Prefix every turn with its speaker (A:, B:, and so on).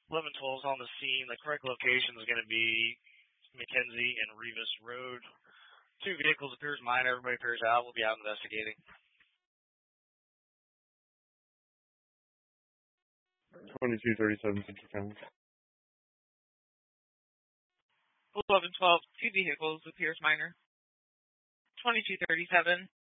A: 1112 is on the scene. The correct location is going to be McKenzie and Rivas Road. 2 vehicles appears minor. Everybody appears out. We'll be out investigating.
B: 2237 Central County.
C: 1112, 2 vehicles appears minor. 2237.